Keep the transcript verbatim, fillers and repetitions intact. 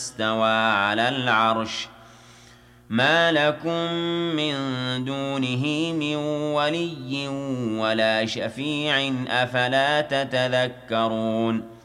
استوى على العرش ما لكم من دونه من ولي ولا شفيع أفلا تتذكرون